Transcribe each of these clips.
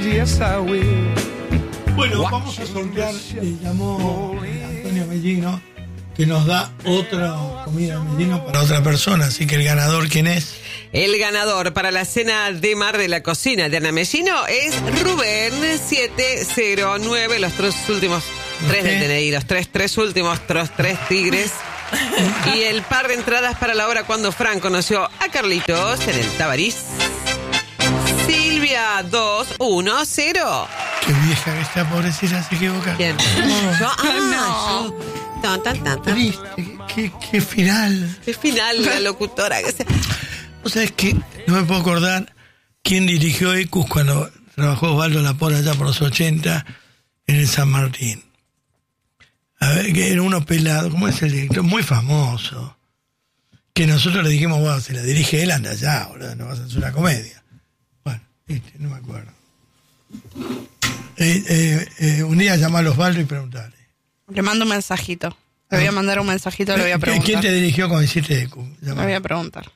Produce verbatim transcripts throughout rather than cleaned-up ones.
Bueno, vamos a sortear, le llamó Antonio Mellino, que nos da otra comida de Mellino para otra persona, así que el ganador, ¿quién es? El ganador para la cena de mar de la cocina de Ana Mellino es Rubén siete cero nueve, los tres últimos tres del D N I, los tres, tres últimos, los tres tigres. Y el par de entradas para la hora cuando Fran conoció a Carlitos en el Tabarís. Silvia dos uno cero. Qué vieja que está, pobrecita, se equivoca. ¿Quién? No. Yo, ah, no. Tan, tan, tan, tan. Triste, qué, qué final. Qué final, la locutora que se... O sea, es que no me puedo acordar quién dirigió Ecus cuando trabajó Osvaldo Lapor allá por los ochenta en el San Martín. A ver, que era uno pelado, ¿cómo es el director? Muy famoso. Que nosotros le dijimos, bueno, si la dirige él, anda allá, boludo, no vas a hacer una comedia. Bueno, este, no me acuerdo. Eh, eh, eh, un día llamar a Osvaldo y preguntarle. Le mando un mensajito. Le voy a mandar un mensajito, le voy a preguntar. ¿Quién te dirigió cuando hiciste Ecus? Le voy a preguntar.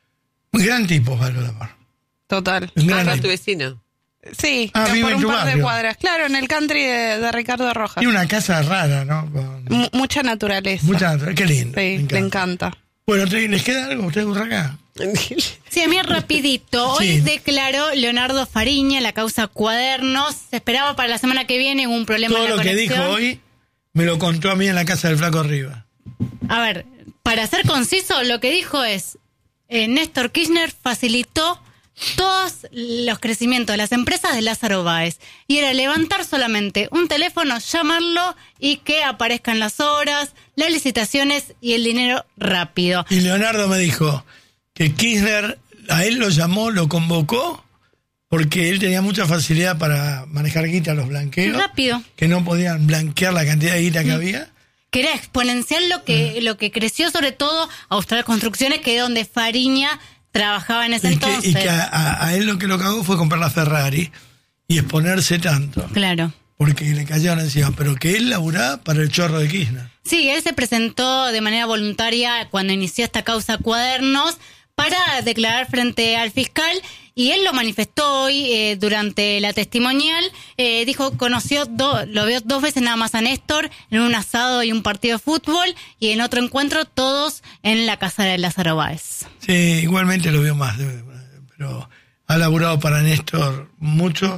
Un gran tipo, Osvaldo Lapor. Total. Un gran Ah, tipo. tu vecino. Sí, Ah, por vive en un tu par de barrio. cuadras. Claro, en el country de, de Ricardo Rojas. Tiene una casa rara, ¿no? Con M- mucha naturaleza. mucha naturaleza. Qué lindo. Sí, me encanta. le encanta. Bueno, ¿te- ¿les queda algo? ¿Ustedes acá? Sí, a mí rapidito. Hoy Sí. declaró Leonardo Fariña la causa Cuadernos. Se esperaba para la semana que viene un problema Todo en la lo que conexión. dijo hoy me lo contó a mí en la casa del Flaco Riva. A ver, para ser conciso, lo que dijo es, eh, Néstor Kirchner facilitó todos los crecimientos de las empresas de Lázaro Báez. Y era levantar solamente un teléfono, llamarlo y que aparezcan las horas, las licitaciones y el dinero rápido. Y Leonardo me dijo que Kirchner a él lo llamó, lo convocó, porque él tenía mucha facilidad para manejar guita a los blanqueos. Rápido. Que no podían blanquear la cantidad de guita que había. Que era exponencial lo que, lo que creció, sobre todo Austral Construcciones, que es donde Fariña trabajaba en ese Y que, entonces. y que a, a- a él lo que lo cagó fue comprar la Ferrari y exponerse tanto. Claro. Porque le cayeron encima. Pero que él laburaba para el chorro de Kirchner. Sí, él se presentó de manera voluntaria cuando inició esta causa Cuadernos para declarar frente al fiscal, y él lo manifestó hoy eh, durante la testimonial. Eh, dijo, conoció, do, lo vio dos veces nada más a Néstor en un asado y un partido de fútbol, y en otro encuentro todos en la casa de Lázaro Báez. Sí, igualmente lo vio más. Pero ha laburado para Néstor mucho.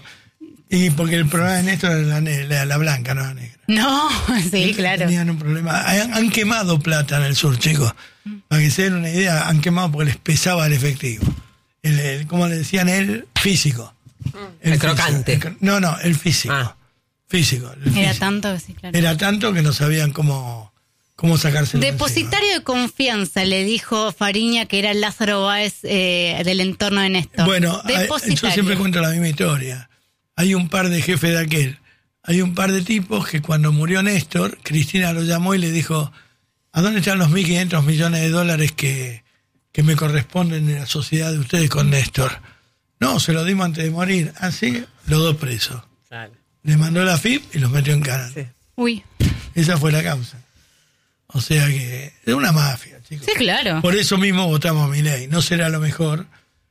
Y porque el problema de Néstor era la, ne- la, la blanca, no la negra. No, sí, claro. Tenían un problema. Han, han quemado plata en el sur, chicos. Para que se den una idea, han quemado porque les pesaba el efectivo. El, el, como le decían, el físico. El físico. crocante. El cro- no, no, el físico. Ah. Físico. el Era físico. tanto, sí, claro. Era tanto que no sabían cómo, cómo sacarse Depositario de confianza, le dijo Fariña, que era Lázaro Báez eh, del entorno de Néstor. Bueno, hay- Depositario. yo siempre cuento la misma historia. Hay un par de jefes de aquel. Hay un par de tipos que cuando murió Néstor, Cristina lo llamó y le dijo, ¿a dónde están los mil quinientos millones de dólares que, que me corresponden en la sociedad de ustedes con Néstor? No, se lo dimos antes de morir. Así, los dos presos. Claro. Le mandó la F I P y los metió en cana. Sí. Uy, Esa fue la causa. O sea que es una mafia, chicos. sí, claro. Por eso mismo votamos a Milei. No será lo mejor,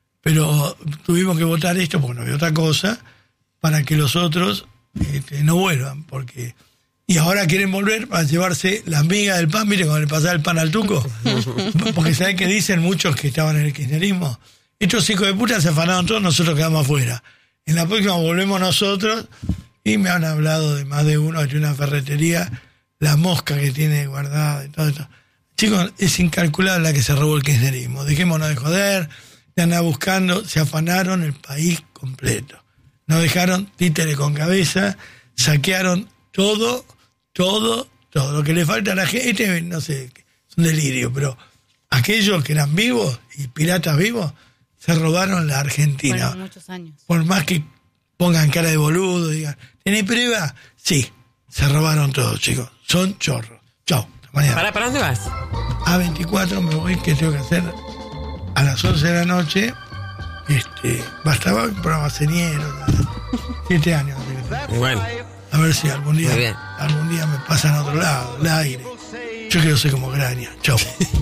pero tuvimos que votar esto porque no había otra cosa, para que los otros este, no vuelvan. Porque y ahora quieren volver para llevarse las migas del pan. Mire, cuando le pasaba el pan al tuco. Porque ¿saben qué dicen muchos que estaban en el kirchnerismo? Estos hijos de puta se afanaron todos, nosotros quedamos afuera. En la próxima volvemos nosotros. Y me han hablado de más de uno, de una ferretería, la mosca que tiene guardada y todo esto. Chicos, es incalculable la que se robó el kirchnerismo. Dejémonos de joder, de andar buscando, se afanaron el país completo. Nos dejaron títere con cabeza, saquearon todo, todo, todo. Lo que le falta a la gente, este, no sé, es un delirio, pero aquellos que eran vivos y piratas vivos, se robaron la Argentina. Fueron muchos años. Por más que pongan cara de boludo, digan, ¿tenés prueba? Sí, se robaron todo, chicos. Son chorros. Chau, hasta mañana. ¿Para, ¿Para dónde vas? A veinticuatro me voy, que tengo que hacer a las once de la noche. Este, bastaba un programa señero, siete años. Bueno. A ver si algún Muy bien. día, algún día me pasan a otro lado, el aire. Yo quiero ser como Graña. Chau.